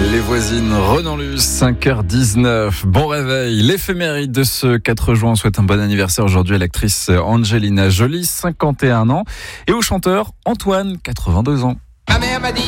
Les voisines, Renan Luce, 5h19. Bon réveil. L'éphéméride de ce 4 juin. On souhaite un bon anniversaire aujourd'hui à l'actrice Angelina Jolie, 51 ans, et au chanteur Antoine, 82 ans. Ma mère m'a dit